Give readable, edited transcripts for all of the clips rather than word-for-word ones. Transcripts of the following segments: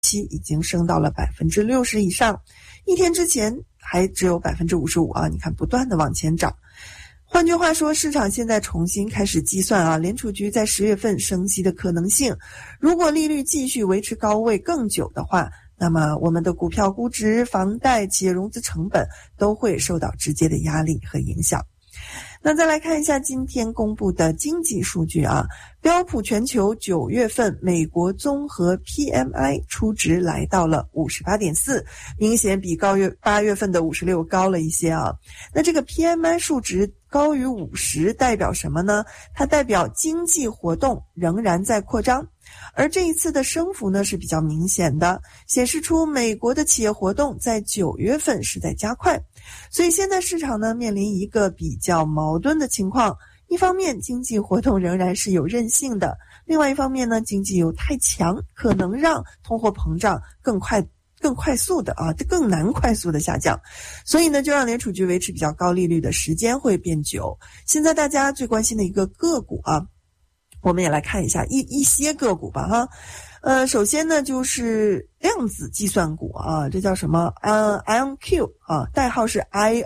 期已经升到了60%以上，一天之前还只有55%啊！你看，不断的往前涨。换句话说，市场现在重新开始计算啊，联储局在10月份升息的可能性。如果利率继续维持高位更久的话，那么我们的股票估值、房贷、企业融资成本都会受到直接的压力和影响。那再来看一下今天公布的经济数据啊，标普全球9月份美国综合 PMI 初值来到了 58.4， 明显比8月份的56高了一些啊。那这个 PMI 数值高于50代表什么呢？它代表经济活动仍然在扩张，而这一次的升幅呢是比较明显的，显示出美国的企业活动在9月份是在加快。所以现在市场呢面临一个比较矛盾的情况，一方面经济活动仍然是有韧性的，另外一方面呢经济又太强，可能让通货膨胀更快速的更难快速的下降，所以呢就让联储局维持比较高利率的时间会变久。现在大家最关心的一个个股啊，我们也来看一下一些个股吧哈。首先呢就是量子计算股啊，这叫什么IonQ 啊，代号是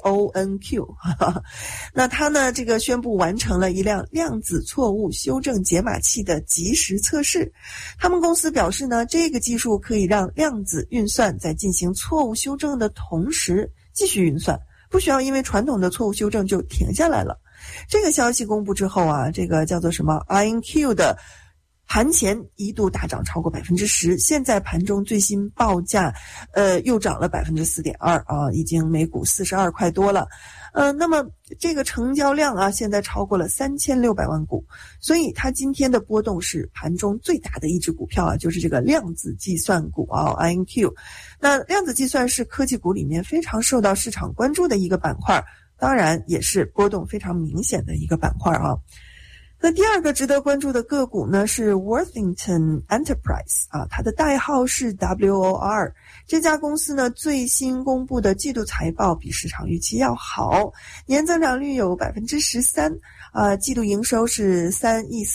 IONQ 那它呢这个宣布完成了一辆量子错误修正解码器的即时测试。他们公司表示呢，这个技术可以让量子运算在进行错误修正的同时继续运算，不需要因为传统的错误修正就停下来了。这个消息公布之后啊，这个叫做什么 IonQ 的盘前一度大涨超过 10%， 现在盘中最新报价又涨了 4.2% 啊，已经每股42块多了。那么这个成交量啊现在超过了3600万股，所以它今天的波动是盘中最大的一只股票啊，就是这个量子计算股啊 IonQ。那量子计算是科技股里面非常受到市场关注的一个板块，当然也是波动非常明显的一个板块啊。那第二个值得关注的个股呢是 Worthington Enterprise 啊，它的代号是 WOR。这家公司呢最新公布的季度财报比市场预期要好，年增长率有 13%， 季度营收是3亿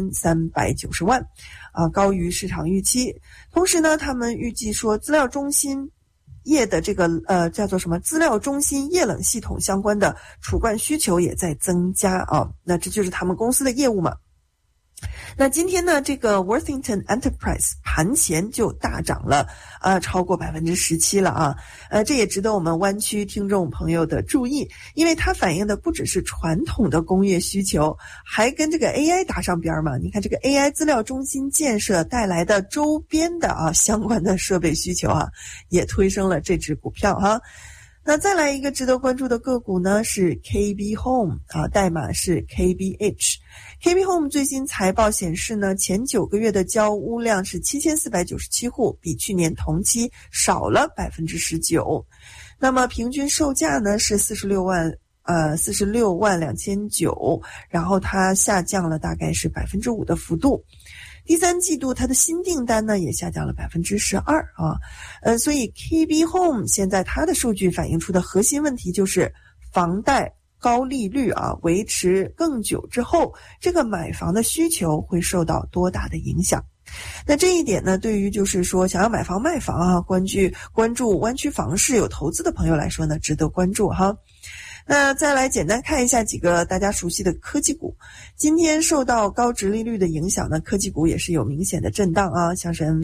4390万高于市场预期。同时呢他们预计说资料中心业的这个叫做什么资料中心液冷系统相关的储罐需求也在增加啊，那这就是他们公司的业务嘛。那今天呢这个 Worthington Enterprise 盘前就大涨了超过 17% 了啊。这也值得我们湾区听众朋友的注意，因为它反映的不只是传统的工业需求，还跟这个 AI 搭上边嘛。你看这个 AI 资料中心建设带来的周边的相关的设备需求也推升了这只股票哈。那再来一个值得关注的个股呢是 KB Home 代码是 KBH。KB Home 最新财报显示呢，前9个月的交屋量是7497户，比去年同期少了 19%。那么平均售价呢是46万2,900，然后它下降了大概是 5% 的幅度。第三季度它的新订单呢也下降了 12% 所以 KB Home 现在它的数据反映出的核心问题就是房贷高利率维持更久之后，这个买房的需求会受到多大的影响。那这一点呢，对于就是说想要买房卖房关注湾区房市有投资的朋友来说呢，值得关注哈。那再来简单看一下几个大家熟悉的科技股。今天受到高殖利率的影响呢，科技股也是有明显的震荡像是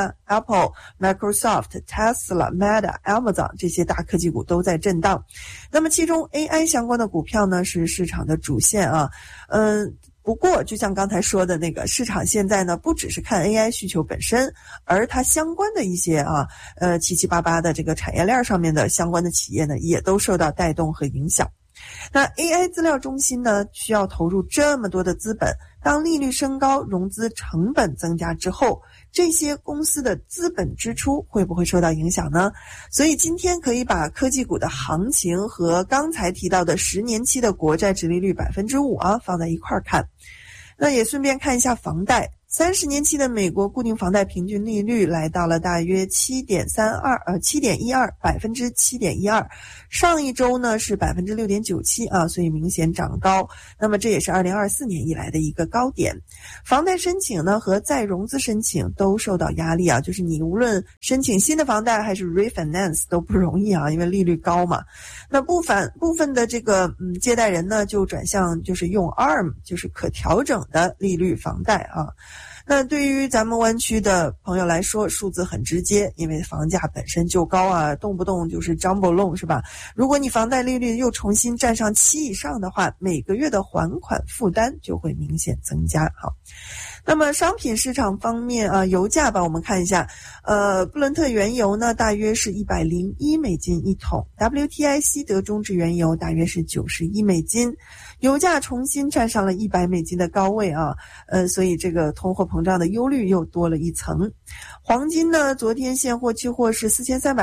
Nvidia、Apple、Microsoft、Tesla、Meta、Amazon 这些大科技股都在震荡。那么其中 AI 相关的股票呢是市场的主线不过就像刚才说的那个，市场现在呢不只是看 AI 需求本身，而它相关的一些七七八八的这个产业链上面的相关的企业呢也都受到带动和影响。那 AI 资料中心呢需要投入这么多的资本，当利率升高，融资成本增加之后，这些公司的资本支出会不会受到影响呢？所以今天可以把科技股的行情和刚才提到的10年期的国债殖利率 5% 放在一块儿看。那也顺便看一下房贷， 30年期的美国固定房贷平均利率来到了大约7.12%，上一周呢是 6.97% 啊，所以明显涨高。那么这也是2024年以来的一个高点。房贷申请呢和再融资申请都受到压力啊，就是你无论申请新的房贷还是 refinance 都不容易啊，因为利率高嘛。那部分的这个借贷人呢就转向就是用 ARM， 就是可调整的利率房贷啊。那对于咱们湾区的朋友来说，数字很直接，因为房价本身就高啊，动不动就是 jumbo loan 是吧？如果你房贷利率又重新站上7以上的话，每个月的还款负担就会明显增加。好，那么商品市场方面啊，油价吧，我们看一下，布伦特原油呢大约是$101一桶 ，WTI 西德中质原油大约是$91，油价重新站上了$100的高位啊，所以这个通货膨胀的忧虑又多了一层。黄金呢，昨天现货期货是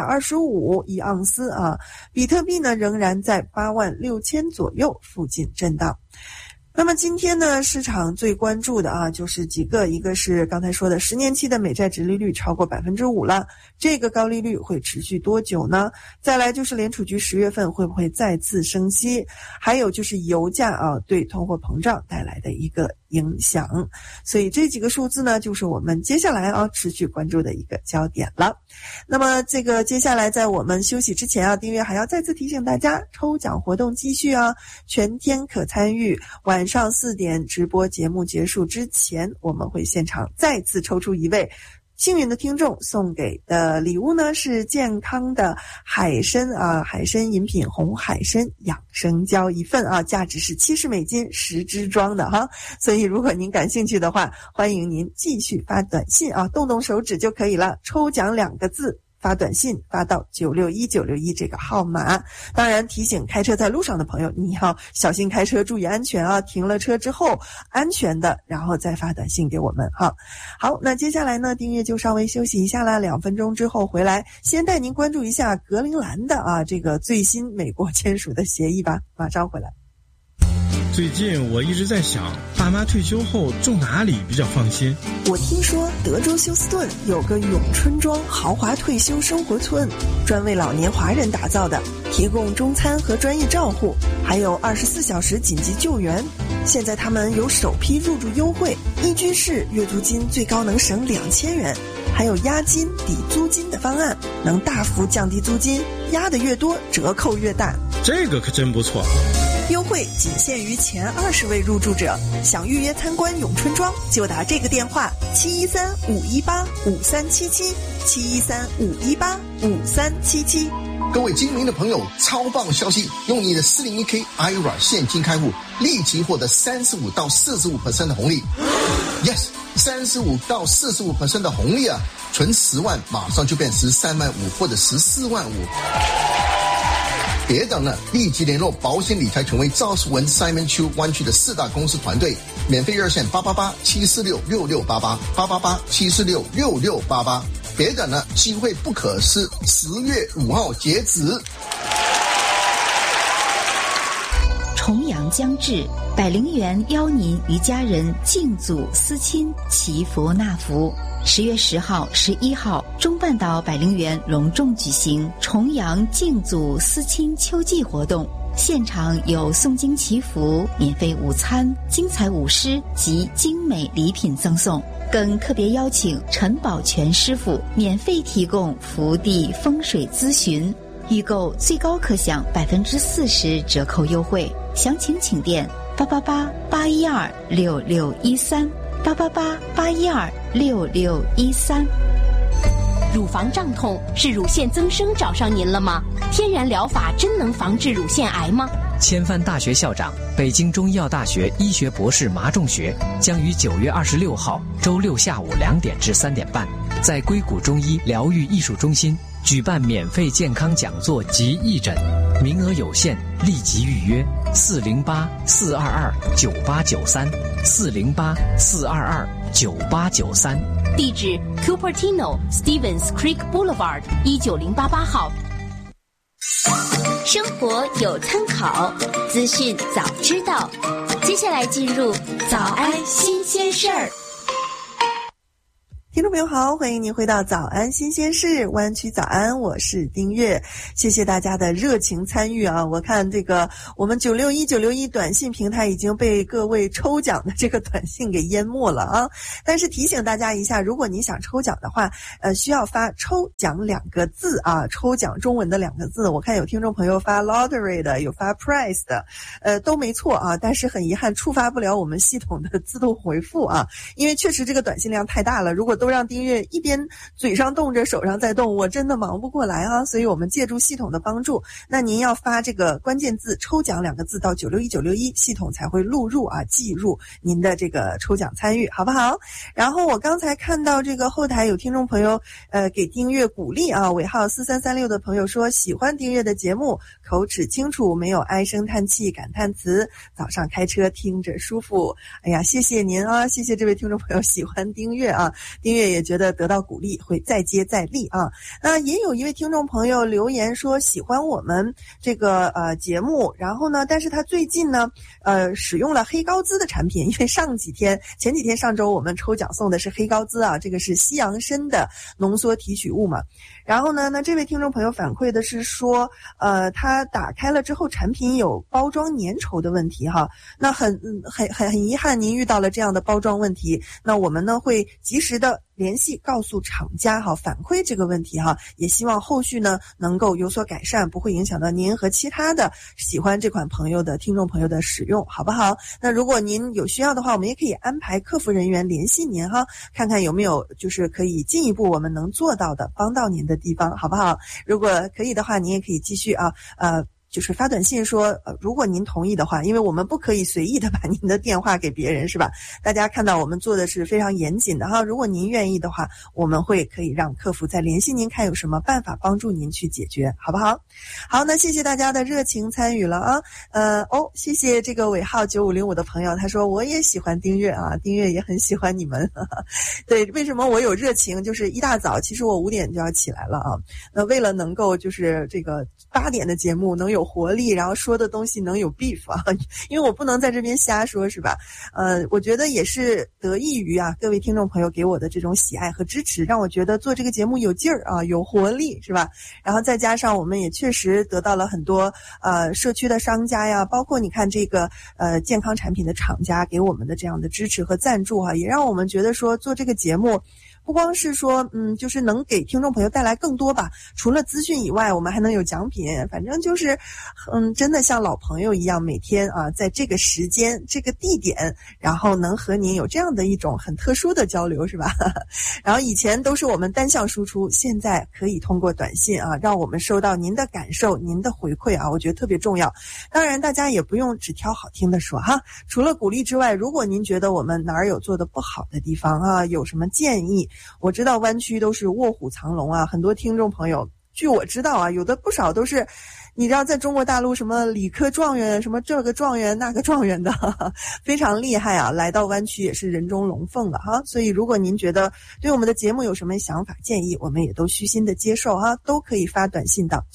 4325一盎司啊，比特币呢仍然在86000左右附近震荡。那么今天呢，市场最关注的啊，就是几个，一个是刚才说的10年期的美债殖利率超过 5% 了，这个高利率会持续多久呢？再来就是联储局10月份会不会再次升息？还有就是油价啊对通货膨胀带来的一个影响。所以这几个数字呢，就是我们接下来啊持续关注的一个焦点了。那么这个接下来在我们休息之前啊，订阅还要再次提醒大家，抽奖活动继续啊，全天可参与。晚上4点直播节目结束之前，我们会现场再次抽出一位幸运的听众，送给的礼物呢是健康的海参啊，海参饮品红海参养生胶1份啊，价值是$70，10支装的哈。所以如果您感兴趣的话，欢迎您继续发短信啊，动动手指就可以了。抽奖2个字，发短信发到961961这个号码。当然提醒开车在路上的朋友，你要小心开车，注意安全啊，停了车之后安全的然后再发短信给我们哈。好，那接下来呢，订阅就稍微休息一下啦，2分钟之后回来，先带您关注一下格陵兰的啊这个最新美国签署的协议吧，马上回来。 最近我一直在想，爸妈退休后住哪里比较放心？ 我听说德州休斯顿有个永春庄豪华退休生活村，专为老年华人打造的，提供中餐和专业照护，还有24小时紧急救援。现在他们有首批入住优惠，1居室月租金最高能省2000元，还有押金抵租金的方案，能大幅降低租金，押的越多折扣越大。 这个可真不错。 优惠仅限于前20位入住者，想预约参观永春庄就打这个电话713-518-5377，713-518-5377。 各位精明的朋友，超棒消息！用你的401k IRA 现金开户，立即获得35到45% 的红利。Yes， 35到45% 的红利啊！存10万，马上就变13万5或者14万5。别等了，立即联络保险理财权威赵世文 Simon Chu 湾区的4大公司团队，免费热线888-746-6688，888-746-6688。别等了，机会不可失，10月5号截止。 重阳将至，百灵园邀您与家人敬祖思亲，祈福纳福。10月10号、11号，中半岛百灵园隆重举行重阳敬祖思亲秋季活动，现场有诵经祈福、免费午餐、精彩舞狮及精美礼品赠送，更特别邀请陈宝全师傅免费提供福地风水咨询，预购最高可享40%折扣优惠。详情请电888-812-6613，888-812-6613。 乳房胀痛是乳腺增生找上您了吗？天然疗法真能防治乳腺癌吗？ 千帆大学校长、北京中医药大学医学博士马仲学将于9月26号周六下午2点至3点半，在硅谷中医疗愈艺术中心举办免费健康讲座及义诊，名额有限，立即预约408-422-9893，408-422-9893。 地址 Cupertino Stevens Creek Boulevard 19088号。生活有参考，资讯早知道。接下来进入早安新鲜事儿。 听众朋友好，欢迎您回到早安新鲜事，湾区早安，我是丁月，谢谢大家的热情参与啊！我看这个我们961短信平台已经被各位抽奖的这个短信给淹没了啊！但是提醒大家一下，如果你想抽奖的话，需要发抽奖2个字啊，抽奖中文的2个字。我看有听众朋友发 lottery 的，有发 prize 的，都没错啊，但是很遗憾触发不了我们系统的自动回复啊，因为确实这个短信量太大了，如果都让丁月一边嘴上动着手上在动，我真的忙不过来啊，所以我们借助系统的帮助，那您要发这个关键字抽奖2个字到961，系统才会录入啊，记入您的这个抽奖参与，好不好？然后我刚才看到这个后台有听众朋友给丁月鼓励啊，尾号4336的朋友说喜欢丁月的节目，口齿清楚，没有唉声叹气感叹词，早上开车听着舒服。哎呀，谢谢您啊，谢谢这位听众朋友喜欢丁月啊，丁月也觉得得到鼓励，会再接再厉啊。那也有一位听众朋友留言说喜欢我们这个节目，然后呢，但是他最近呢使用了黑高滋的产品，因为前几天上周我们抽奖送的是黑高滋啊，这个是西洋参的浓缩提取物嘛。然后呢，那这位听众朋友反馈的是说他打开了之后产品有包装粘稠的问题哈。那很遗憾您遇到了这样的包装问题，那我们呢会及时的联系告诉厂家哈，反馈这个问题哈，也希望后续呢能够有所改善，不会影响到您和其他的喜欢这款朋友的听众朋友的使用，好不好？那如果您有需要的话，我们也可以安排客服人员联系您哈，看看有没有就是可以进一步我们能做到的帮到您的地方，好不好？如果可以的话，您也可以继续就是发短信说如果您同意的话，因为我们不可以随意的把您的电话给别人，是吧？大家看到我们做的是非常严谨的哈，如果您愿意的话，我们可以让客服再联系您，看有什么办法帮助您去解决，好不好？好，那谢谢大家的热情参与了啊。谢谢这个尾号9505的朋友，他说我也喜欢丁月啊，丁月也很喜欢你们。对，为什么我有热情？就是一大早，其实我5点就要起来了啊。那为了能够就是这个8点的节目能有活力，然后说的东西能有 beef 啊，因为我不能在这边瞎说，是吧？我觉得也是得益于啊各位听众朋友给我的这种喜爱和支持，让我觉得做这个节目有劲儿啊，有活力，是吧？然后再加上我们也确实得到了很多社区的商家呀，包括你看这个健康产品的厂家给我们的这样的支持和赞助哈，也让我们觉得说做这个节目不光是说就是能给听众朋友带来更多吧，除了资讯以外，我们还能有奖品，反正就是真的像老朋友一样，每天啊在这个时间这个地点，然后能和您有这样的一种很特殊的交流，是吧？然后以前都是我们单向输出，现在可以通过短信啊让我们收到您的感受，您的回馈啊，我觉得特别重要。当然大家也不用只挑好听的说哈，除了鼓励之外，如果您觉得我们哪儿有做的不好的地方啊，有什么建议，我知道湾区都是卧虎藏龙啊，很多听众朋友据我知道啊，有的不少都是你知道在中国大陆什么理科状元，什么这个状元那个状元的，非常厉害啊，来到湾区也是人中龙凤了哈。所以如果您觉得对我们的节目有什么想法建议，我们也都虚心的接受哈，都可以发短信到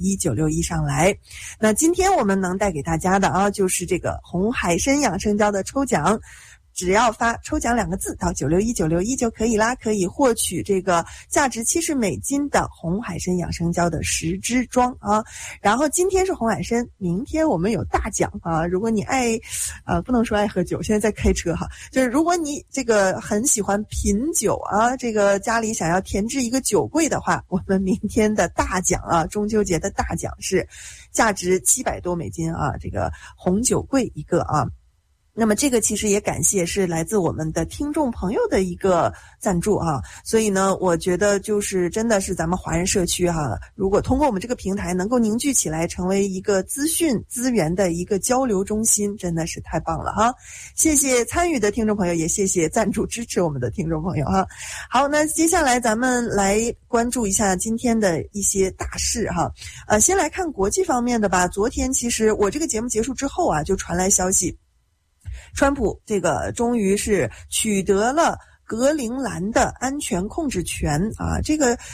961上来。那今天我们能带给大家的啊，就是这个红海参养生胶的抽奖，只要发抽奖2个字到961就可以啦，可以获取这个价值$70的红海参养生胶的10支装啊。然后今天是红海参，明天我们有大奖啊！如果你不能说爱喝酒，现在在开车哈，就是如果你这个很喜欢品酒啊，这个家里想要填置一个酒柜的话，我们明天的大奖啊，中秋节的大奖是价值$700多啊，这个红酒柜一个啊。那么这个其实也感谢是来自我们的听众朋友的一个赞助啊，所以呢我觉得就是真的是咱们华人社区哈，如果通过我们这个平台能够凝聚起来成为一个资讯资源的一个交流中心，真的是太棒了哈。谢谢参与的听众朋友，也谢谢赞助支持我们的听众朋友哈。好，那接下来咱们来关注一下今天的一些大事哈。先来看国际方面的吧。昨天其实我这个节目结束之后啊，就传来消息，川普这个终于是取得了格陵兰的安全控制权啊，这个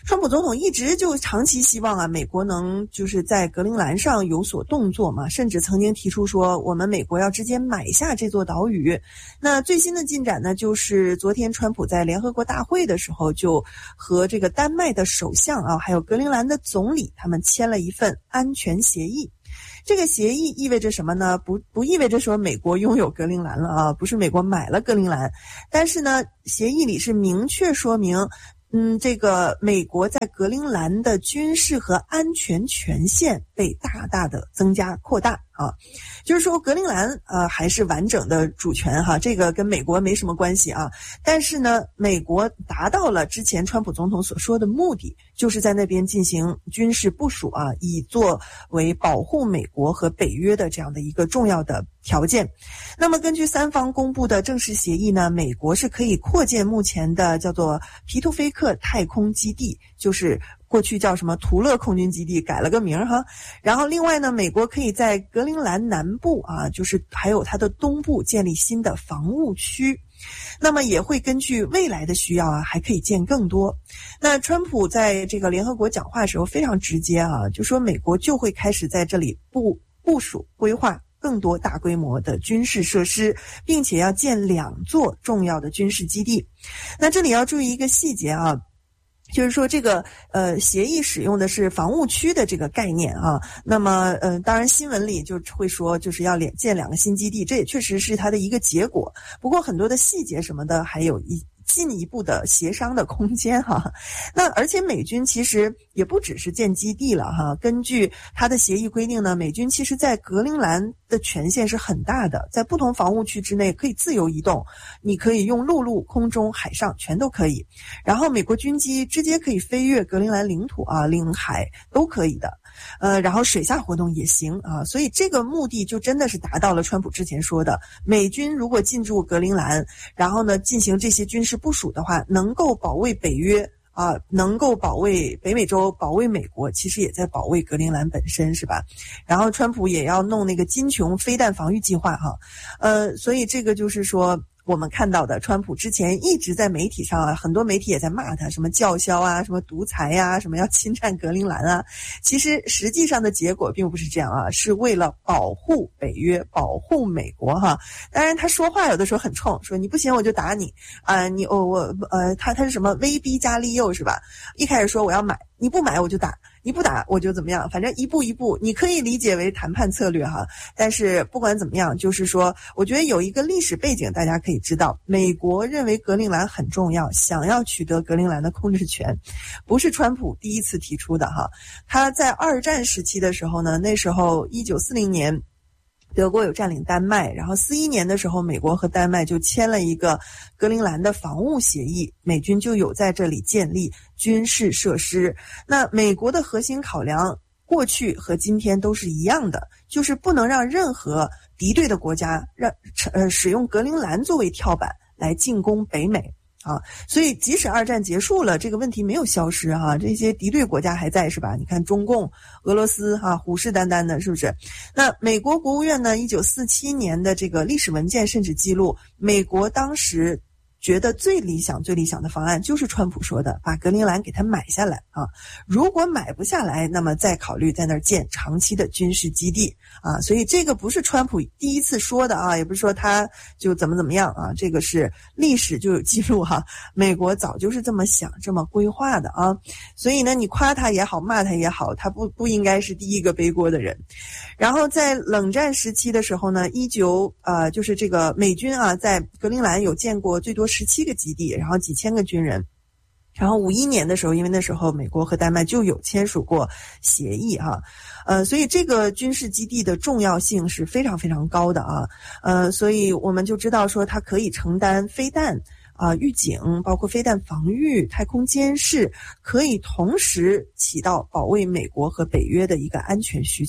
川普总统一直就长期希望啊，美国能就是在格陵兰上有所动作嘛，甚至曾经提出说，我们美国要直接买下这座岛屿。那最新的进展呢，就是昨天川普在联合国大会的时候，就和这个丹麦的首相啊，还有格陵兰的总理，他们签了一份安全协议。这个协议意味着什么呢？不意味着说美国拥有格陵兰了啊，不是美国买了格陵兰，但是呢，协议里是明确说明这个美国在格陵兰的军事和安全权限被大大的增加扩大啊，就是说格陵兰还是完整的主权哈，这个跟美国没什么关系啊。但是呢，美国达到了之前川普总统所说的目的，就是在那边进行军事部署啊，以作为保护美国和北约的这样的一个重要的条件。那么根据三方公布的正式协议呢，美国是可以扩建目前的叫做皮图菲克太空基地，就是过去叫什么图勒空军基地，改了个名哈。然后另外呢，美国可以在格陵兰南部啊，就是还有它的东部建立新的防务区。那么也会根据未来的需要啊，还可以建更多。那川普在这个联合国讲话的时候非常直接啊，就说美国就会开始在这里部署规划更多大规模的军事设施，并且要建2座重要的军事基地。那这里要注意一个细节啊，就是说这个协议使用的是防务区的这个概念啊。那么当然新闻里就会说就是要建2个新基地，这也确实是它的一个结果。不过很多的细节什么的还有进一步的协商的空间哈。那而且美军其实也不只是建基地了哈，根据它的协议规定呢，美军其实在格陵兰的权限是很大的，在不同防务区之内可以自由移动，你可以用陆路、空中、海上全都可以。然后美国军机直接可以飞越格陵兰领土啊，领海都可以的。然后水下活动也行啊，所以这个目的就真的是达到了川普之前说的，美军如果进驻格陵兰，然后呢进行这些军事部署的话，能够保卫北约啊，能够保卫北美洲，保卫美国，其实也在保卫格陵兰本身，是吧？然后川普也要弄那个金琼飞弹防御计划哈，所以这个就是说我们看到的川普之前一直在媒体上啊，很多媒体也在骂他什么叫嚣啊，什么独裁啊，什么要侵占格陵兰啊。其实实际上的结果并不是这样啊，是为了保护北约，保护美国哈。当然他说话有的时候很冲，说你不行我就打你啊，他是什么威逼加利诱是吧？一开始说我要买，你不买我就打，你不打我就怎么样，反正一步一步，你可以理解为谈判策略哈。但是不管怎么样，就是说我觉得有一个历史背景大家可以知道，美国认为格陵兰很重要，想要取得格陵兰的控制权，不是川普第一次提出的哈。他在二战时期的时候呢，那时候1940年德国有占领丹麦，然后41年的时候美国和丹麦就签了一个格陵兰的防务协议，美军就有在这里建立军事设施。那美国的核心考量过去和今天都是一样的，就是不能让任何敌对的国家使用格陵兰作为跳板来进攻北美啊。所以即使二战结束了，这个问题没有消失哈，这些敌对国家还在是吧？你看中共、俄罗斯哈，虎视眈眈的，是不是？那美国国务院呢，1947年的这个历史文件甚至记录，美国当时觉得最理想的方案就是川普说的，把格陵兰给他买下来啊。如果买不下来，那么再考虑在那儿建长期的军事基地啊。所以这个不是川普第一次说的啊，也不是说他就怎么样啊，这个是历史就有记录哈。美国早就是这么想、这么规划的啊。所以呢，你夸他也好，骂他也好，他不应该是第一个背锅的人。然后在冷战时期的时候呢，就是这个美军啊，在格陵兰有建过最多17个基地，然后几千个军人。然后51年的时候，因为那时候美国和丹麦就有签署过协议哈，所以这个军事基地的重要性是非常非常高的啊，所以我们就知道说它可以承担飞弹预警，包括飞弹防御、太空监视，可以同时起到保卫美国和北约的一个安全需求。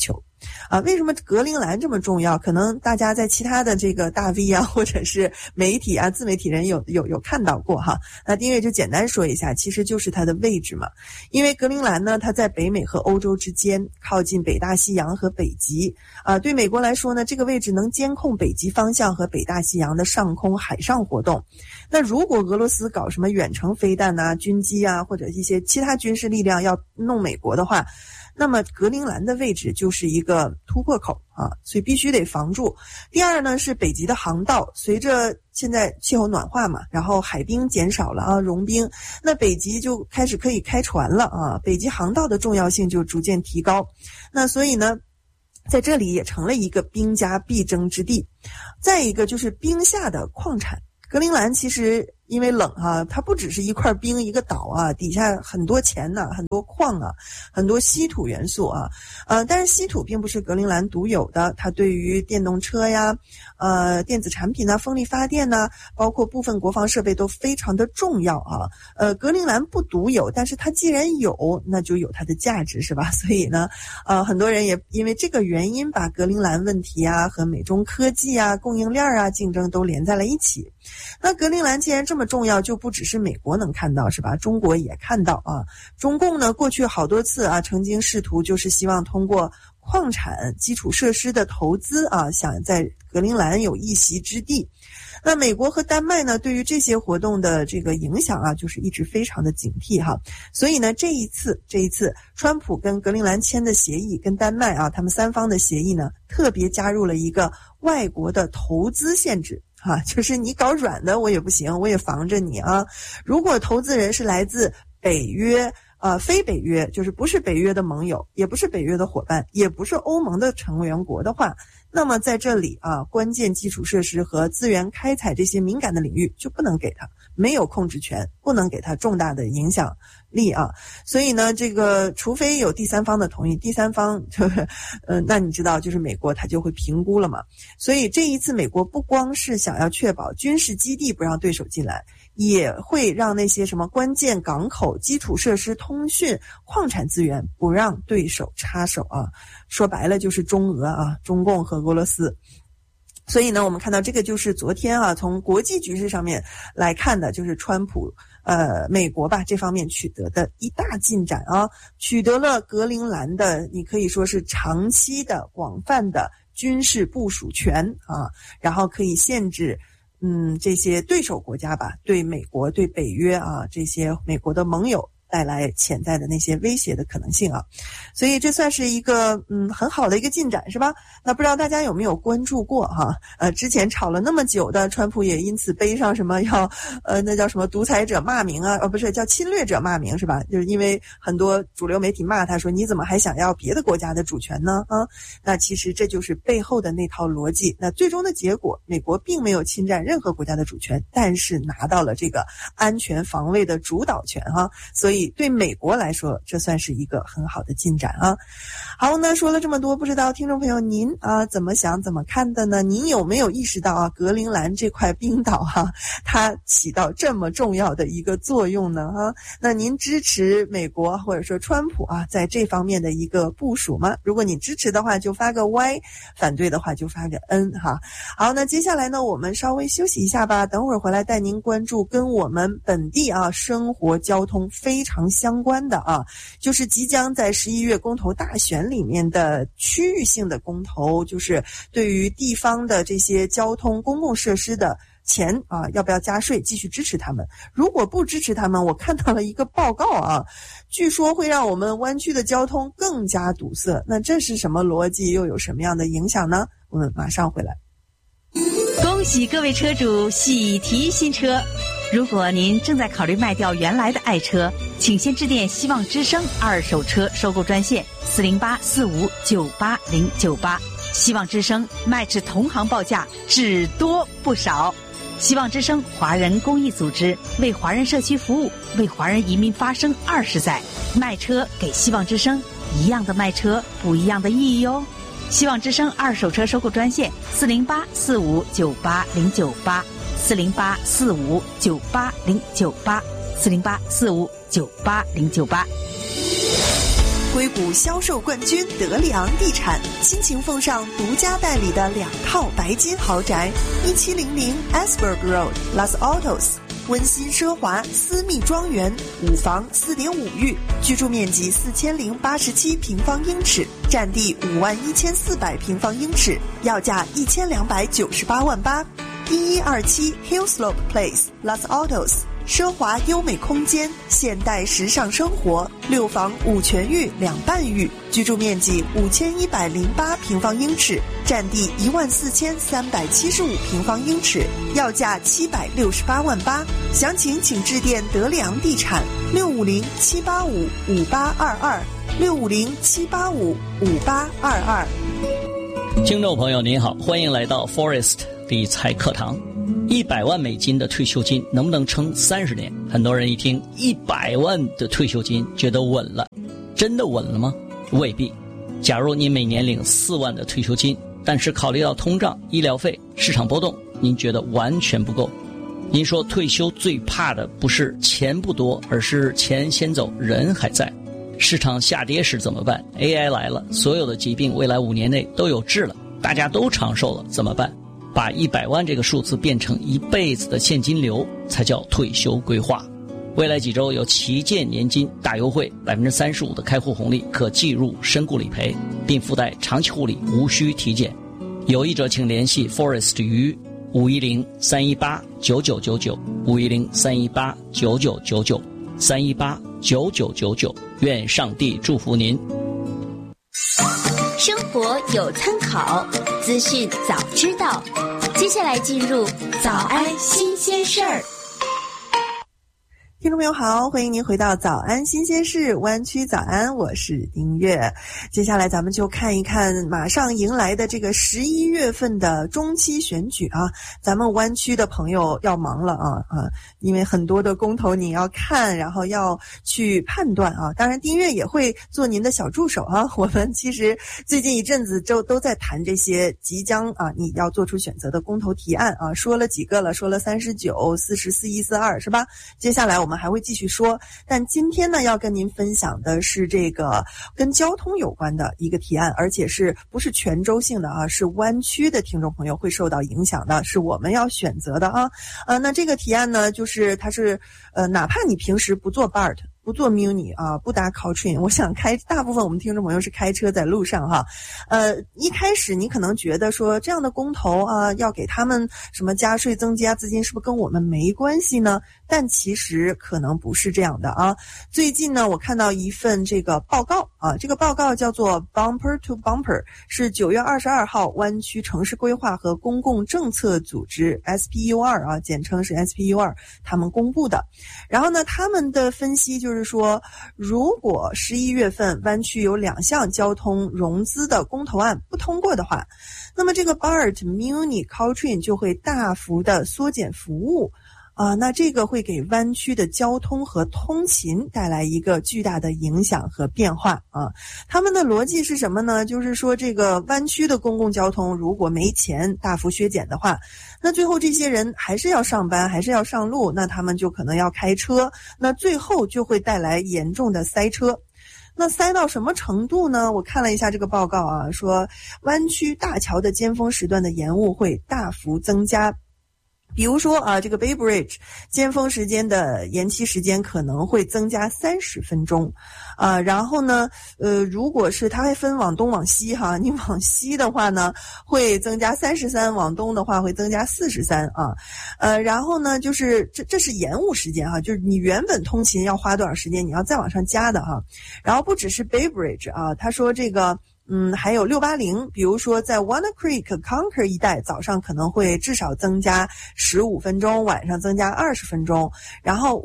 为什么格陵兰这么重要？可能大家在其他的这个大 V 啊，或者是媒体啊、自媒体人有看到过哈。那丁月就简单说一下，其实就是它的位置嘛。因为格陵兰呢，它在北美和欧洲之间，靠近北大西洋和北极对美国来说呢，这个位置能监控北极方向和北大西洋的上空海上活动。那如果俄罗斯搞什么远程飞弹啊、军机啊，或者一些其他军事力量要弄美国的话，那么格陵兰的位置就是一个突破口所以必须得防住。第二呢，是北极的航道，随着现在气候暖化嘛，然后海冰减少了融冰，那北极就开始可以开船了北极航道的重要性就逐渐提高。那所以呢，在这里也成了一个兵家必争之地。再一个就是冰下的矿产，格陵兰其实因为冷它不只是一块冰一个岛底下很多钱很多矿很多稀土元素但是稀土并不是格陵兰独有的，它对于电动车呀、电子产品风力发电包括部分国防设备都非常的重要格陵兰不独有，但是它既然有，那就有它的价值，是吧？所以呢，很多人也因为这个原因把格陵兰问题和美中科技供应链竞争都连在了一起。那格陵兰既然这么重要，就不只是美国能看到，是吧？中国也看到中共呢，过去好多次曾经试图就是希望通过矿产基础设施的投资想在格陵兰有一席之地。那美国和丹麦呢，对于这些活动的这个影响就是一直非常的警惕所以呢，这一次川普跟格陵兰签的协议，跟丹麦他们三方的协议呢，特别加入了一个外国的投资限制就是你搞软的我也不行，我也防着你如果投资人是来自北约非北约，就是不是北约的盟友，也不是北约的伙伴，也不是欧盟的成员国的话，那么在这里关键基础设施和资源开采这些敏感的领域就不能给他，没有控制权，不能给他重大的影响力所以呢，这个除非有第三方的同意，第三方就是那你知道就是美国他就会评估了嘛。所以这一次美国不光是想要确保军事基地不让对手进来，也会让那些什么关键港口、基础设施、通讯、矿产资源不让对手插手说白了就是中俄中共和俄罗斯。所以呢，我们看到这个就是昨天从国际局势上面来看的，就是川普美国吧这方面取得的一大进展取得了格陵兰的你可以说是长期的广泛的军事部署权然后可以限制这些对手国家吧，对美国、对北约这些美国的盟友带来潜在的那些威胁的可能性所以这算是一个很好的一个进展，是吧？那不知道大家有没有关注过之前吵了那么久的川普也因此背上什么要那叫什么独裁者骂名不是叫侵略者骂名，是吧？就是因为很多主流媒体骂他说你怎么还想要别的国家的主权呢那其实这就是背后的那套逻辑。那最终的结果，美国并没有侵占任何国家的主权，但是拿到了这个安全防卫的主导权所以对美国来说这算是一个很好的进展好，那说了这么多，不知道听众朋友您怎么想怎么看的呢？您有没有意识到格陵兰这块冰岛它起到这么重要的一个作用呢那您支持美国或者说川普在这方面的一个部署吗？如果你支持的话就发个 Y， 反对的话就发个 N 好，那接下来呢我们稍微休息一下吧，等会儿回来带您关注跟我们本地生活交通非常相关的就是即将在11月公投大选里面的区域性的公投，就是对于地方的这些交通公共设施的钱要不要加税，继续支持他们。如果不支持他们，我看到了一个报告据说会让我们湾区的交通更加堵塞。那这是什么逻辑，又有什么样的影响呢？我们马上回来。 恭喜各位车主喜提新车！如果您正在考虑卖掉原来的爱车，请先致电希望之声二手车收购专线40845980098。希望之声卖至同行报价，只多不少。希望之声华人公益组织，为华人社区服务，为华人移民发声20载。卖车给希望之声，一样的卖车，不一样的意义哦。希望之声二手车收购专线40845980098，40845980098，40845980098。 硅谷销售冠军德里昂地产倾情奉上独家代理的2套白金豪宅，1700 Asberg Road Los Altos， 温馨奢华私密庄园，5房4.5浴，居住面积4087平方英尺，占地51400平方英尺，要价1298万8。1127 Hillslope Place Los Altos，奢华优美空间，现代时尚生活，6房5全浴2半浴，居住面积5108平方英尺，占地14375平方英尺，要价768万8。详情请致电德里昂地产650-785-5822，650-785-5822。 听众朋友您好，欢迎来到 Forest 理财课堂。100万美金的退休金能不能撑30年？很多人一听100万的退休金觉得稳了，真的稳了吗？未必。假如您每年领4万的退休金，但是考虑到通胀、医疗费、市场波动，您觉得完全不够。您说退休最怕的不是钱不多，而是钱先走人还在。市场下跌时怎么办？ AI 来了，所有的疾病未来5年内都有治了，大家都长寿了，怎么办？把100万这个数字变成一辈子的现金流，才叫退休规划。未来几周有旗舰年金大优惠，35%的开户红利，可计入身故理赔，并附带长期护理，无需体检。有意者请联系 Forest 于510-318-9999 510-318-9999 318-9999。愿上帝祝福您。 生活有参考，资讯早知道。接下来进入早安新鲜事儿。 听众朋友好，欢迎您回到早安新鲜事湾区早安，我是丁月。接下来咱们就看一看马上迎来的这个11月份的中期选举啊，咱们湾区的朋友要忙了啊，因为很多的公投你要看，然后要去判断啊。当然丁月也会做您的小助手啊。我们其实最近一阵子都在谈这些即将啊你要做出选择的公投提案啊，说了几个了，说了39、40、41、42是吧？接下来我们还会继续说，但今天呢要跟您分享的是这个跟交通有关的一个提案，而且是不是全州性的啊，是湾区的听众朋友会受到影响的，是我们要选择的啊。那这个提案呢，就是它是哪怕你平时不做 BART，不做 Muni 啊，不搭 Caltrain， 我想大部分我们听众朋友是开车在路上哈。一开始你可能觉得说这样的公投啊，要给他们什么加税增加资金，是不是跟我们没关系呢？但其实可能不是这样的啊。最近呢，我看到一份这个报告啊，这个报告叫做 Bumper to Bumper， 是9月22号湾区城市规划和公共政策组织 SPUR 啊，简称是 SPUR 他们公布的。然后呢，他们的分析就是说，如果11月份湾区有2项交通融资的公投案不通过的话，那么这个 BART、Muni、Caltrain 就会大幅的缩减服务啊，那这个会给湾区的交通和通勤带来一个巨大的影响和变化啊。他们的逻辑是什么呢？就是说这个湾区的公共交通如果没钱大幅削减的话，那最后这些人还是要上班，还是要上路，那他们就可能要开车，那最后就会带来严重的塞车。那塞到什么程度呢？我看了一下这个报告啊，说湾区大桥的尖峰时段的延误会大幅增加。比如说啊，这个 Bay Bridge 尖峰时间的延期时间可能会增加30分钟，然后呢，如果是它还分往东往西哈，你往西的话呢会增加33，往东的话会增加43啊，然后呢就是这是延误时间哈，就是你原本通勤要花多少时间，你要再往上加的哈，然后不只是 Bay Bridge 啊，他说这个。还有680，比如说在 Wanna Creek、Conquer 一带，早上可能会至少增加15分钟，晚上增加20分钟。然后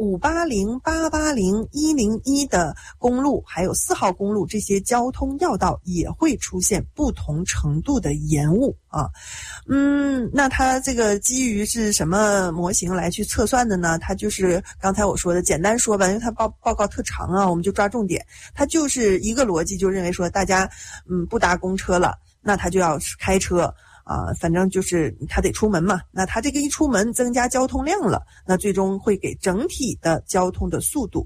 580、880、101的公路，还有4号公路这些交通要道也会出现不同程度的延误啊。那它这个基于是什么模型来去测算的呢？它就是刚才我说的，简单说吧，因为它报告特长啊，我们就抓重点。它就是一个逻辑，就认为说大家不搭公车了，那他就要开车啊，反正就是他得出门嘛。那他这个一出门增加交通量了，那最终会给整体的交通的速度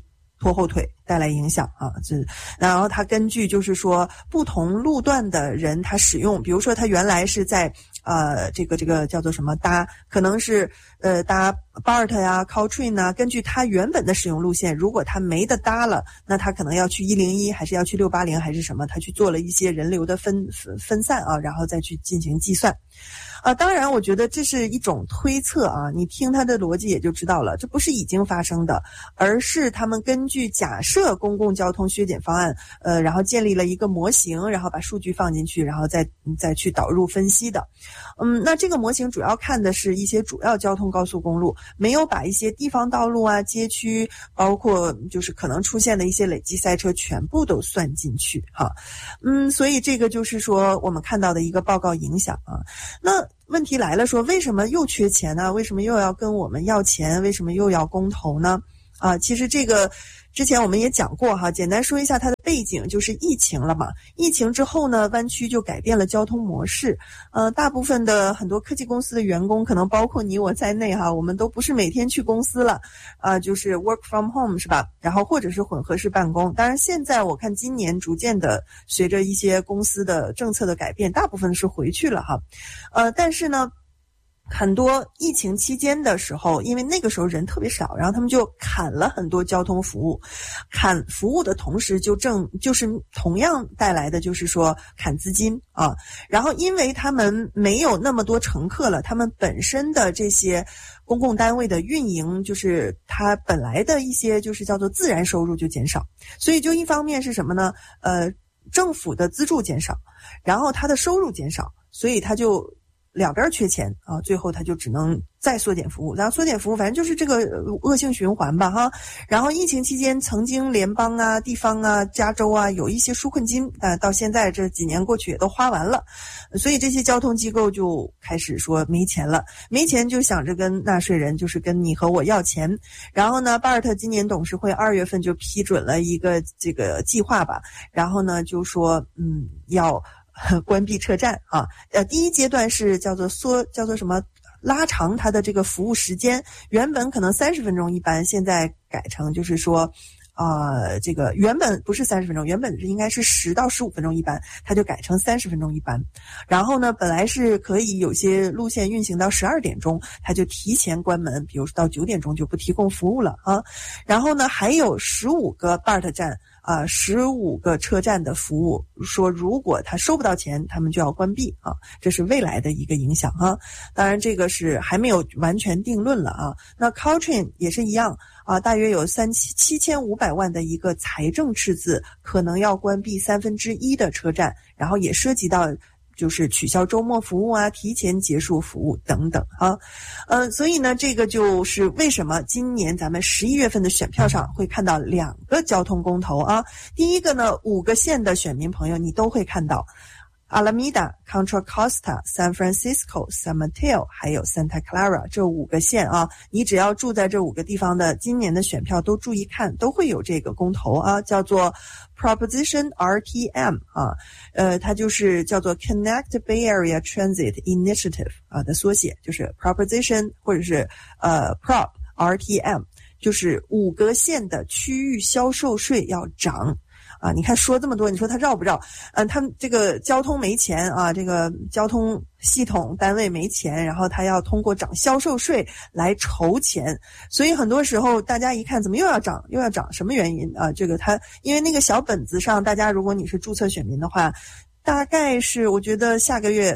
拖后腿，带来影响啊。然后它根据就是说不同路段的人他使用，比如说他原来是在这个叫做什么可能是搭 BART 呀 Caltrain 啊，根据他原本的使用路线，如果他没得搭了，那他可能要去101还是要去680还是什么，他去做了一些人流的分散啊，然后再去进行计算。当然我觉得这是一种推测啊，你听它的逻辑也就知道了，这不是已经发生的，而是他们根据假设公共交通削减方案然后建立了一个模型，然后把数据放进去，然后再去导入分析的。那这个模型主要看的是一些主要交通高速公路，没有把一些地方道路啊、街区，包括就是可能出现的一些累积塞车全部都算进去哈。所以这个就是说我们看到的一个报告影响啊。那问题来了，说为什么又缺钱呢？为什么又要跟我们要钱？为什么又要公投呢？其实这个之前我们也讲过哈，简单说一下它的背景，就是疫情了嘛。疫情之后呢，湾区就改变了交通模式。大部分的很多科技公司的员工，可能包括你我在内哈，我们都不是每天去公司了，就是 work from home 是吧？然后或者是混合式办公。当然现在我看今年逐渐的随着一些公司的政策的改变，大部分是回去了哈。但是呢，很多疫情期间的时候，因为那个时候人特别少，然后他们就砍了很多交通服务，砍服务的同时就是同样带来的就是说砍资金啊。然后因为他们没有那么多乘客了，他们本身的这些公共单位的运营，就是它本来的一些就是叫做自然收入就减少，所以就一方面是什么呢？政府的资助减少，然后它的收入减少，所以它就两边缺钱啊，最后他就只能再缩减服务，然后缩减服务，反正就是这个恶性循环吧哈。然后疫情期间，曾经联邦啊、地方啊、加州啊有一些纾困金，到现在这几年过去也都花完了，所以这些交通机构就开始说没钱了，没钱就想着跟纳税人，就是跟你和我要钱。然后呢，巴尔特今年董事会2月份就批准了一个这个计划吧，然后呢就说要关闭车站啊。第一阶段是叫做什么拉长它的这个服务时间，原本可能30分钟一班，现在改成就是说这个原本不是30分钟，原本应该是10到15分钟一班，它就改成30分钟一班。然后呢，本来是可以有些路线运行到12点钟，它就提前关门，比如说到9点钟就不提供服务了啊。然后呢，还有15个 BART 站15个车站的服务，说如果他收不到钱，他们就要关闭啊，这是未来的一个影响啊。当然这个是还没有完全定论了啊。那 Caltrain 也是一样啊，大约有7500万的一个财政赤字，可能要关闭1/3的车站，然后也涉及到就是取消周末服务啊，提前结束服务等等啊。所以呢，这个就是为什么今年咱们11月份的选票上会看到2个交通公投啊。第一个呢，5个县的选民朋友你都会看到，Alameda、Contra Costa、San Francisco、San Mateo 还有 Santa Clara 这5个县啊，你只要住在这5个地方的，今年的选票都注意看，都会有这个公投啊，叫做 Proposition RTM 啊，它就是叫做 Connect Bay Area Transit Initiative 的缩写，就是 Proposition 或者是Prop RTM， 就是5个县的区域销售税要涨。你看说这么多，你说他绕不绕？他们这个交通没钱啊，这个交通系统单位没钱，然后他要通过涨销售税来筹钱，所以很多时候大家一看怎么又要涨，什么原因啊？这个他因为那个小本子上，大家如果你是注册选民的话，大概是我觉得下个月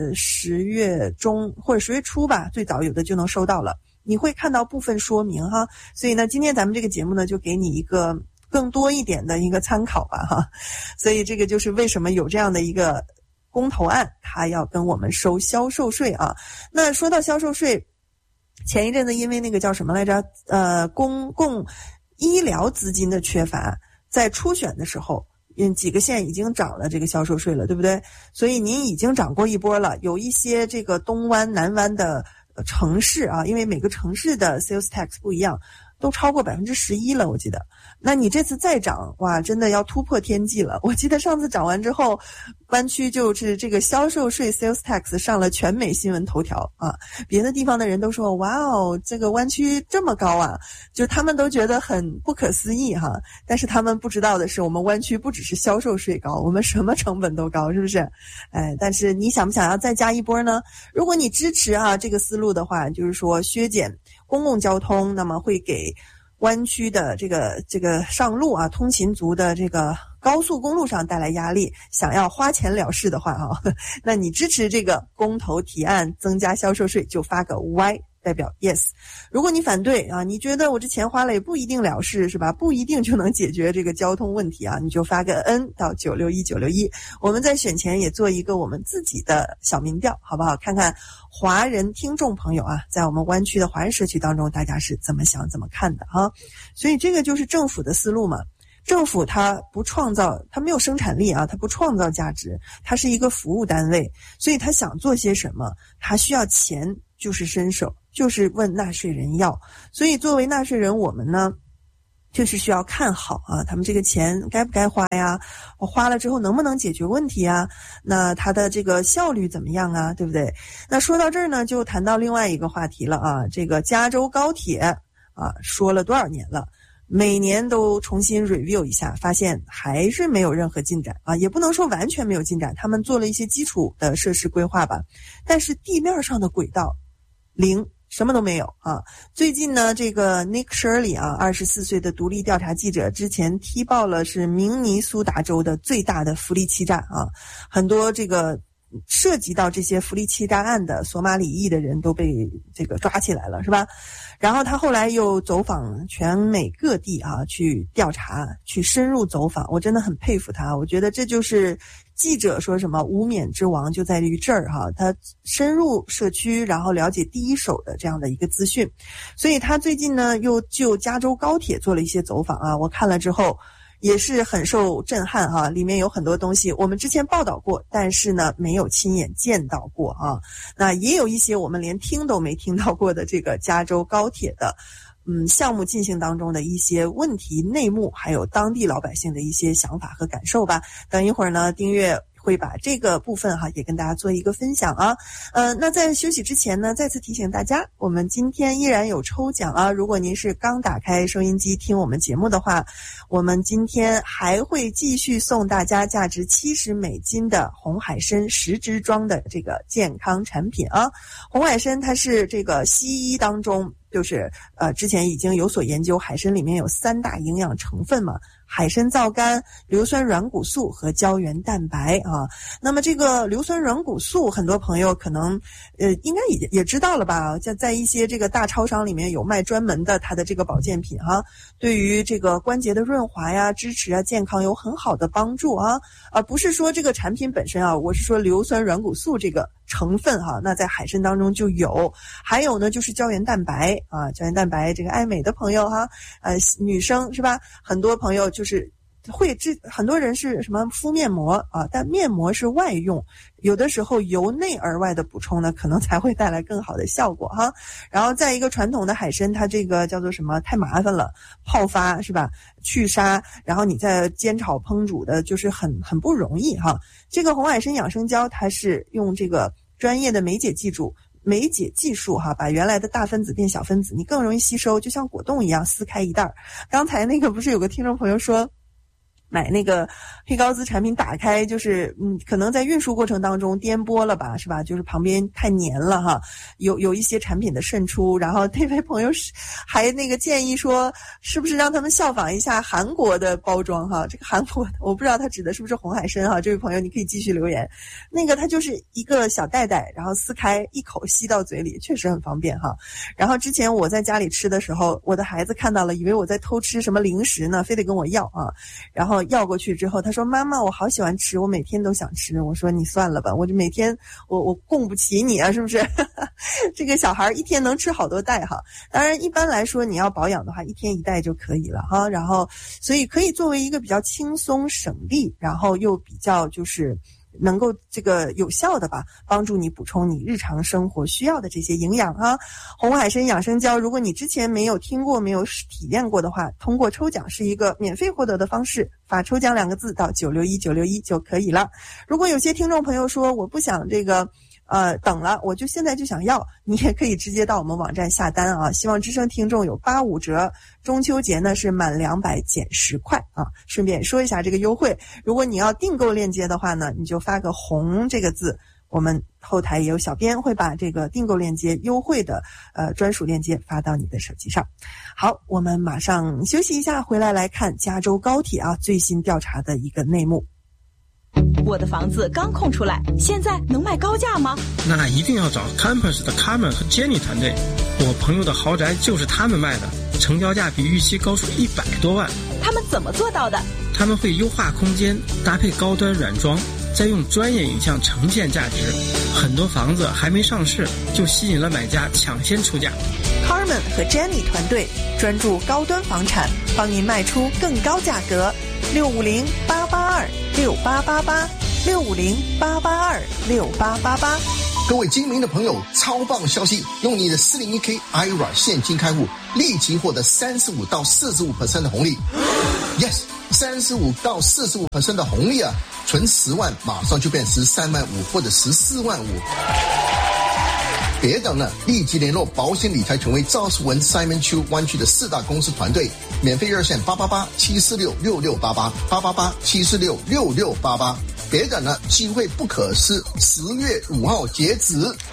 10月中或者10月初吧，最早有的就能收到了，你会看到部分说明哈。所以呢，今天咱们这个节目呢，就给你一个更多一点的一个参考吧哈。所以这个就是为什么有这样的一个公投案，它要跟我们收销售税啊。那说到销售税，前一阵子因为那个叫什么来着，公共医疗资金的缺乏，在初选的时候几个县已经涨了这个销售税了，对不对？所以您已经涨过一波了，有一些这个东湾南湾的城市啊，因为每个城市的 sales tax 不一样，都超过11%了，我记得。那你这次再涨，哇，真的要突破天际了。我记得上次涨完之后， 湾区就是这个销售税 sales tax 上了全美新闻头条啊，别的地方的人都说哇哦，这个湾区这么高啊，就他们都觉得很不可思议哈。但是他们不知道的是，我们湾区不只是销售税高，我们什么成本都高，是不是？但是你想不想要再加一波呢？如果你支持这个思路的话，就是说削减公共交通，那么会给湾区的这个上路通勤族的这个高速公路上带来压力，想要花钱了事的话那你支持这个公投提案增加销售税，就发个 Y 代表 yes。 如果你反对你觉得我这钱花了也不一定了事，是吧？不一定就能解决这个交通问题你就发个 N 到961961。我们在选前也做一个我们自己的小民调，好不好？看看华人听众朋友在我们湾区的华人社区当中，大家是怎么想怎么看的所以这个就是政府的思路嘛。政府它不创造，它没有生产力它不创造价值，它是一个服务单位，所以它想做些什么，它需要钱，就是伸手，就是问纳税人要。所以作为纳税人，我们呢就是需要看好他们这个钱该不该花呀？我花了之后能不能解决问题啊？那它的这个效率怎么样啊？对不对？那说到这儿呢，就谈到另外一个话题了这个加州高铁说了多少年了？每年都重新 review 一下，发现还是没有任何进展也不能说完全没有进展，他们做了一些基础的设施规划吧，但是地面上的轨道零，什么都没有最近呢，这个 Nick Shirley 24岁的独立调查记者之前踢爆了是明尼苏达州的最大的福利欺诈很多这个涉及到这些福利欺诈案的索马里裔的人都被这个抓起来了，是吧？然后他后来又走访全美各地去调查，去深入走访，我真的很佩服他。我觉得这就是记者说什么无冕之王就在于这儿他深入社区，然后了解第一手的这样的一个资讯。所以他最近呢又就加州高铁做了一些走访我看了之后也是很受震撼里面有很多东西我们之前报道过，但是呢没有亲眼见到过那也有一些我们连听都没听到过的这个加州高铁的项目进行当中的一些问题内幕，还有当地老百姓的一些想法和感受吧。等一会儿呢，丁月会把这个部分也跟大家做一个分享那在休息之前呢，再次提醒大家，我们今天依然有抽奖如果您是刚打开收音机听我们节目的话，我们今天还会继续送大家价值$70的红海参10支装的这个健康产品红海参它是这个西医当中就是之前已经有所研究，海参里面有3大营养成分嘛，海参皂苷、硫酸软骨素和胶原蛋白那么这个硫酸软骨素很多朋友可能应该也知道了吧，在一些这个大超商里面有卖专门的它的这个保健品对于这个关节的润滑呀、支持健康有很好的帮助不是说这个产品本身我是说硫酸软骨素这个成分那在海参当中就有。还有呢就是胶原蛋白胶原蛋白这个爱美的朋友女生是吧，很多朋友就是很多人是什么敷面膜但面膜是外用，有的时候由内而外的补充呢，可能才会带来更好的效果然后再一个传统的海参，它这个叫做什么太麻烦了，泡发是吧，去沙，然后你再煎炒烹煮的就是很不容易这个红海参养生胶它是用这个专业的梅解技术把原来的大分子变小分子，你更容易吸收，就像果冻一样撕开一袋。刚才那个不是有个听众朋友说买那个黑高资产品打开就是可能在运输过程当中颠簸了吧，是吧？就是旁边太黏了有一些产品的渗出，然后那位朋友还那个建议说是不是让他们效仿一下韩国的包装这个韩国的我不知道他指的是不是红海参这位朋友你可以继续留言。那个它就是一个小袋袋，然后撕开一口吸到嘴里，确实很方便然后之前我在家里吃的时候，我的孩子看到了以为我在偷吃什么零食呢，非得跟我要然后要过去之后他说妈妈我好喜欢吃，我每天都想吃。我说你算了吧，我这每天我供不起你是不是这个小孩一天能吃好多袋当然一般来说你要保养的话1天1袋就可以了然后所以可以作为一个比较轻松省力，然后又比较就是能够这个有效的吧，帮助你补充你日常生活需要的这些营养啊。红海参养生胶，如果你之前没有听过、没有体验过的话，通过抽奖是一个免费获得的方式，发抽奖2个字到961961就可以了。如果有些听众朋友说我不想这个等了，我就现在就想要，你也可以直接到我们网站下单啊。希望之声听众有85折，中秋节呢是满200减10块啊。顺便说一下这个优惠，如果你要订购链接的话呢，你就发个红这个字，我们后台也有小编会把这个订购链接优惠的专属链接发到你的手机上。好，我们马上休息一下，回来看加州高铁啊最新调查的一个内幕。 我的房子刚空出来，现在能卖高价吗？ 那一定要找 Campus 的 Carmen 和 Jenny 团队，我朋友的豪宅就是他们卖的，成交价比预期高出100多万。 他们怎么做到的？ 他们会优化空间，搭配高端软装，再用专业影像呈现价值。很多房子还没上市，就吸引了买家抢先出价。 Carmen 和 Jenny 团队专注高端房产，帮您卖出更高价格。650-882-6888，650-882-6888。 各位精明的朋友，超棒消息！用你的401k IRA 现金开户，立即获得35到45% 的红利。Yes， 35到45% 的红利啊！存10万，马上就变13万5或者14万5。别等了，立即联络保险理财权威赵世文 Simon Chu 湾区的4大公司团队，免费热线888-746-6688，888-746-6688。别等了，机会不可失，10月5号截止。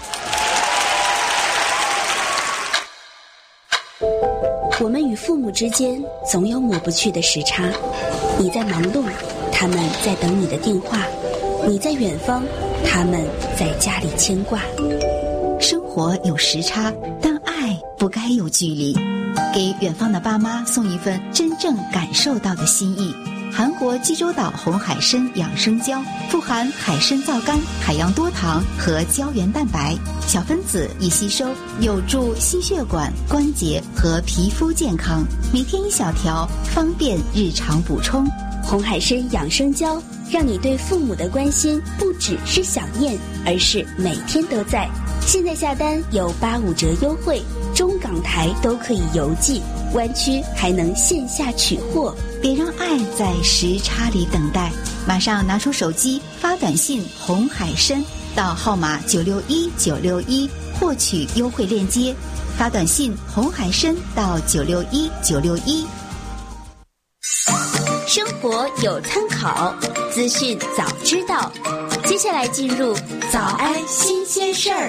我们与父母之间总有抹不去的时差，你在忙碌，他们在等你的电话；你在远方，他们在家里牵挂。 生活有时差，但爱不该有距离。给远方的爸妈送一份真正感受到的心意。韩国济州岛红海参养生胶，富含海参皂苷、海洋多糖和胶原蛋白，小分子易吸收，有助心血管、关节和皮肤健康。每天1小条，方便日常补充。 红海参养生胶，让你对父母的关心不只是想念，而是每天都在。现在下单有85折优惠，中港台都可以邮寄，湾区还能线下取货。 别让爱在时差里等待，马上拿出手机发短信红海参到号码961961获取优惠链接，发短信红海参到961961。 生活有参考，资讯早知道。接下来进入早安新鲜事儿。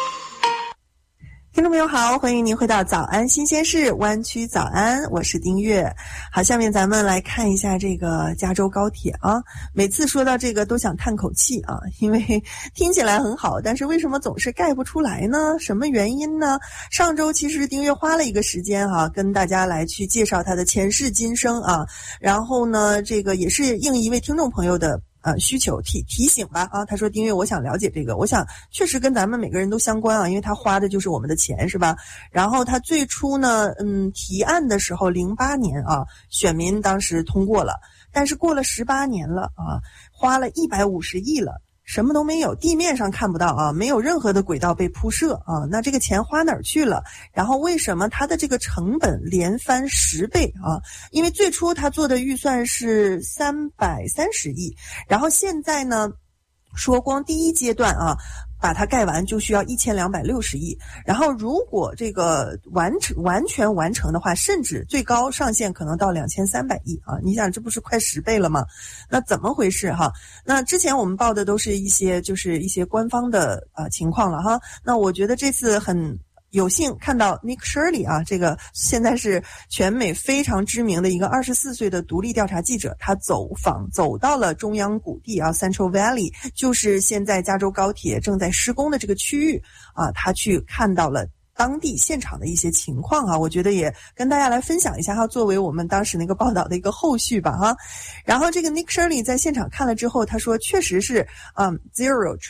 听众朋友好，欢迎您回到早安新鲜事湾区早安，我是丁月。好，下面咱们来看一下这个加州高铁啊。每次说到这个都想叹口气啊，因为听起来很好，但是为什么总是盖不出来呢？什么原因呢？上周其实丁月花了一个时间跟大家来去介绍他的前世今生啊。然后呢，这个也是应一位听众朋友的需求提醒吧啊，他说丁月，我想了解这个，我想确实跟咱们每个人都相关啊，因为他花的就是我们的钱是吧？然后他最初呢，提案的时候08年啊，选民当时通过了，但是过了18年了啊，花了150亿了。什么都没有，地面上看不到啊，没有任何的轨道被铺设啊，那这个钱花哪儿去了？然后为什么它的这个成本连翻10倍啊？因为最初他做的预算是330亿，然后现在呢，说光第一阶段啊，把它盖完就需要1260亿，然后如果这个完全完成的话，甚至最高上限可能到2300亿啊！你想这不是快10倍了吗？那怎么回事哈？那之前我们报的都是一些官方的情况了哈。那我觉得这次很有幸看到 Nick Shirley 啊，这个现在是全美非常知名的一个24岁的独立调查记者，他走到了中央谷地啊 Central Valley， 就是现在加州高铁正在施工的这个区域啊，他去看到了当地现场的一些情况啊，我觉得也跟大家来分享一下哈，作为我们当时那个报道的一个后续吧哈。然后这个 Nick Shirley 在现场看了之后，他说确实是zero track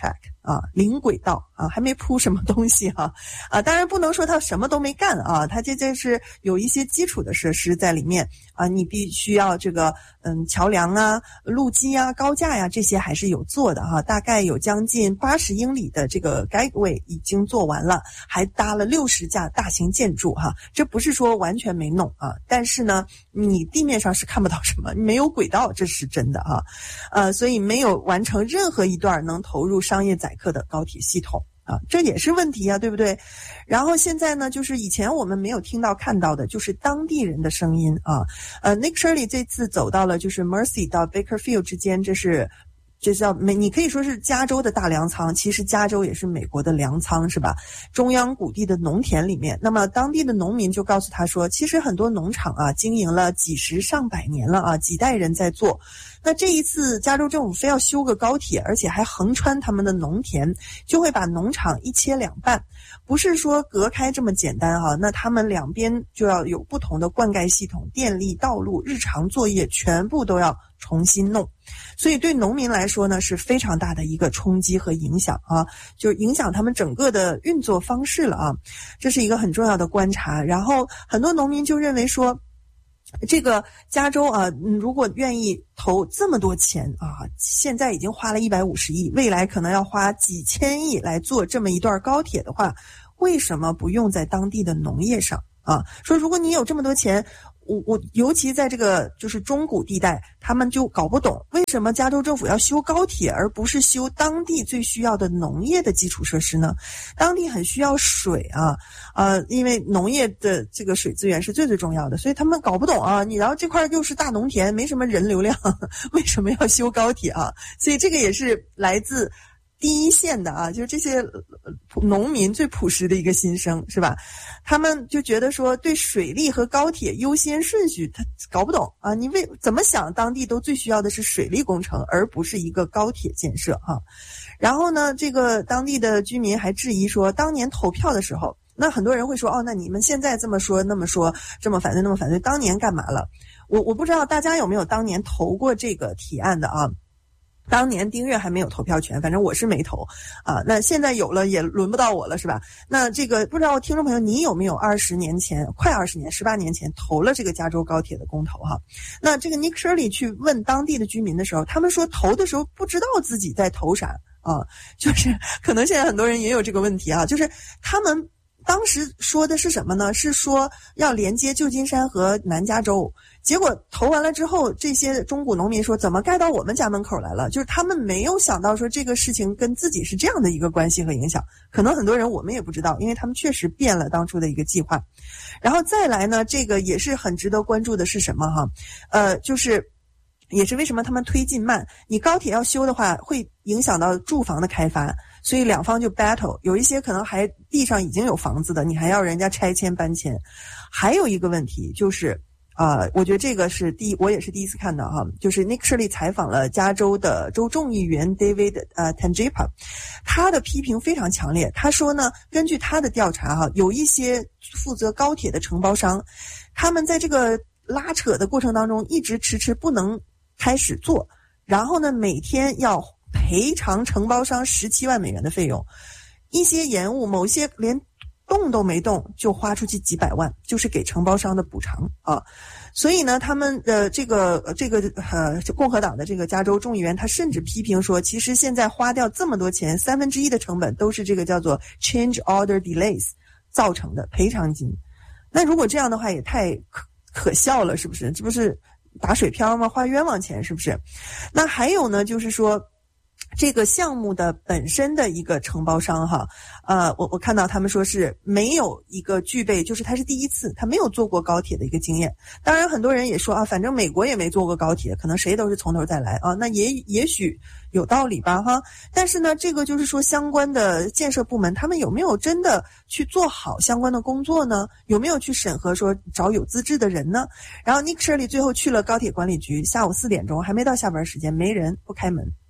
啊，零轨道啊，还没铺什么东西哈当然不能说他什么都没干啊，他这是有一些基础的设施在里面啊，你必须要这个桥梁啊、路基啊、高架呀，这些还是有做的哈，大概有将近80英里的这个 guideway 已经做完了，还搭了60架大型建筑哈，这不是说完全没弄啊，但是呢，你地面上是看不到什么，没有轨道，这是真的啊，所以没有完成任何一段能投入商业载客的高铁系统。啊，这也是问题啊，对不对？然后现在呢，就是以前我们没有听到看到的，就是当地人的声音啊。Nick Shirley 这次走到了就是 Mercy 到 Bakerfield 之间，这叫你可以说是加州的大粮仓，其实加州也是美国的粮仓，是吧？中央谷地的农田里面，那么当地的农民就告诉他说，其实很多农场啊，经营了几十上百年了啊，几代人在做。那这一次加州政府非要修个高铁，而且还横穿他们的农田，就会把农场一切两半，不是说隔开这么简单哈，那他们两边就要有不同的灌溉系统、电力、道路、日常作业全部都要重新弄。所以对农民来说呢，是非常大的一个冲击和影响啊，就影响他们整个的运作方式了啊，这是一个很重要的观察。然后很多农民就认为说，这个加州啊，如果愿意投这么多钱啊，现在已经花了150亿，未来可能要花几千亿来做这么一段高铁的话，为什么不用在当地的农业上啊？说如果你有这么多钱，我尤其在这个就是中谷地带，他们就搞不懂为什么加州政府要修高铁，而不是修当地最需要的农业的基础设施呢？当地很需要水啊，因为农业的这个水资源是最重要的，所以他们搞不懂啊。你然后这块又是大农田，没什么人流量，为什么要修高铁啊？所以这个也是来自第一线的啊，就是这些农民最朴实的一个心声，是吧？他们就觉得说，对水利和高铁优先顺序他搞不懂啊，你怎么想当地都最需要的是水利工程，而不是一个高铁建设啊。然后呢，这个当地的居民还质疑说，当年投票的时候，那很多人会说，那你们现在这么说那么说，这么反对那么反对，当年干嘛了？我不知道大家有没有当年投过这个提案的啊。当年丁月还没有投票权，反正我是没投啊。那现在有了也轮不到我了，是吧？那这个不知道听众朋友你有没有20年前，快20年，18年前投了这个加州高铁的公投哈？那这个 Nick Shirley 去问当地的居民的时候，他们说投的时候不知道自己在投啥啊，就是可能现在很多人也有这个问题啊，就是他们当时说的是什么呢？是说要连接旧金山和南加州。结果投完了之后，这些中谷农民说怎么盖到我们家门口来了，就是他们没有想到说这个事情跟自己是这样的一个关系和影响，可能很多人我们也不知道，因为他们确实变了当初的一个计划。然后再来呢，这个也是很值得关注的是什么哈？就是也是为什么他们推进慢，你高铁要修的话会影响到住房的开发，所以两方就 battle， 有一些可能还地上已经有房子的，你还要人家拆迁搬迁。还有一个问题就是我觉得这个是我也是第一次看到哈，就是 Nick Shirley 采访了加州的州众议员 David Tangipa， 他的批评非常强烈。他说呢，根据他的调查哈，有一些负责高铁的承包商，他们在这个拉扯的过程当中一直迟不能开始做，然后呢每天要赔偿承包商17万美元的费用，一些延误，某些连动都没动就花出去几百万，就是给承包商的补偿啊。所以呢，他们的这个共和党的这个加州众议员，他甚至批评说，其实现在花掉这么多钱，1/3的成本都是这个叫做 change order delays 造成的赔偿金。那如果这样的话，也太可笑了，是不是？这不是打水漂吗？花冤枉钱，是不是？那还有呢，就是说这个项目的本身的一个承包商哈，我看到他们说是没有一个具备，就是他是第一次，他没有做过高铁的一个经验。当然很多人也说啊，反正美国也没做过高铁，可能谁都是从头再来啊，那也许有道理吧哈。但是呢，这个就是说相关的建设部门他们有没有真的去做好相关的工作呢？有没有去审核说找有资质的人呢？然后 Nick Shirley 最后去了高铁管理局，下午4点钟还没到下班时间，没人不开门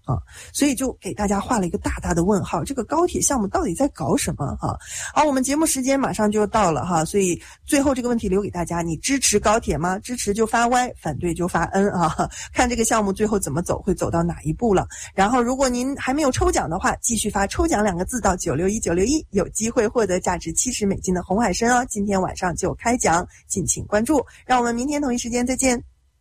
啊，所以就给大家画了一个大大的问号，这个高铁项目到底在搞什么哈？好，我们节目时间马上就到了哈，所以最后这个问题留给大家，你支持高铁吗？支持就发 Y， 反对就发 N 啊，看这个项目最后怎么走，会走到哪一步了。然后如果您还没有抽奖的话，继续发抽奖2个字到961961，有机会获得价值70美金的红海参哦。今天晚上就开奖，敬请关注。让我们明天同一时间再见。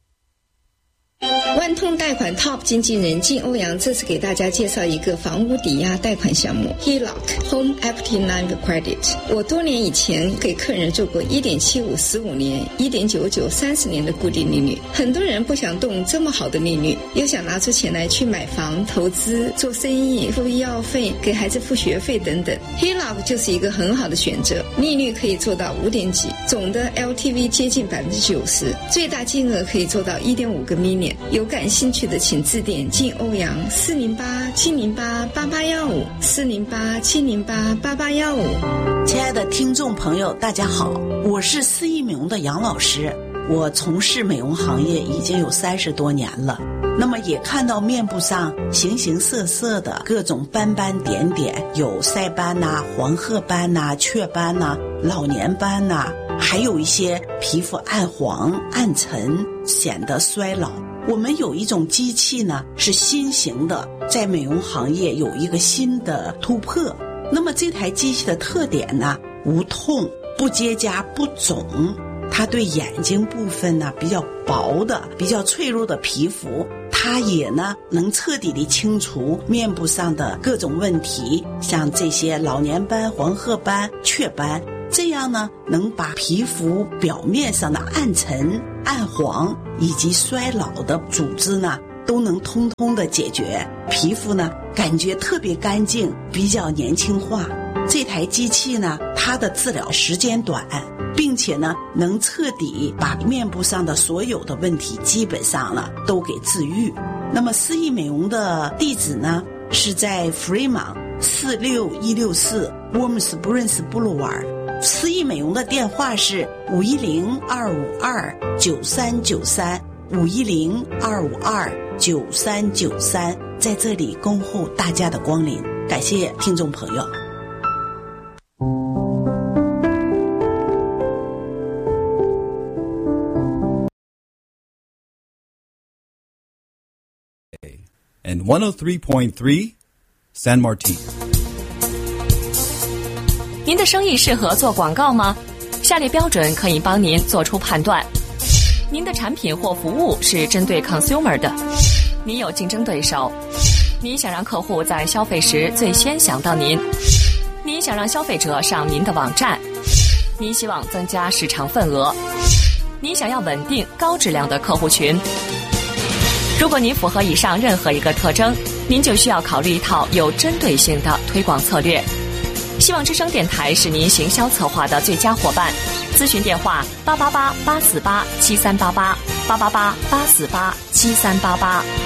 万通贷款 Top 经纪人靳欧阳这次给大家介绍一个房屋抵押贷款项目 HELOC Home Equity Line of Credit。 我多年以前给客人做过 1.75 15年 1.99 30年的固定利率，很多人不想动这么好的利率，又想拿出钱来去买房、投资、做生意、付医药费、给孩子付学费等等， HELOC 就是一个很好的选择，利率可以做到5点几，总的 LTV 接近 90%， 最大金额可以做到 1.5 个 million。有感兴趣的请致电靳欧阳408-708-8815 408-708-8815。 亲爱的听众朋友大家好，我是思逸美容的杨老师，我从事美容行业已经有30多年了，那么也看到面部上形形色色的各种斑斑点点，有晒斑呐、黄褐斑呐、雀斑呐、老年斑呐，还有一些皮肤暗黄暗沉显得衰老。我们有一种机器呢是新型的，在美容行业有一个新的突破。那么这台机器的特点呢，无痛、不结痂、不肿，它对眼睛部分呢比较薄的、比较脆弱的皮肤，它也呢能彻底的清除面部上的各种问题，像这些老年斑、黄褐斑、雀斑，这样呢能把皮肤表面上的暗沉、暗黄以及衰老的组织呢都能通通的解决，皮肤呢感觉特别干净，比较年轻化。这台机器呢，它的治疗时间短，并且呢能彻底把面部上的所有的问题基本上呢都给治愈。那么思逸美容的地址呢是在 Fremont 46164 Warm Springs Boulevard，思逸美容的电话是510-252-9393 510-252-9393，在这里恭候大家的光临，感谢听众朋友。 And 103.3 San Martin。 您的生意适合做广告吗？下列标准可以帮您做出判断。您的产品或服务是针对 consumer 的，您有竞争对手，您想让客户在消费时最先想到您，您想让消费者上您的网站，您希望增加市场份额，您想要稳定高质量的客户群。如果您符合以上任何一个特征，您就需要考虑一套有针对性的推广策略。希望之声电台是您行销策划的最佳伙伴。咨询电话888-848-7388 888-848-7388。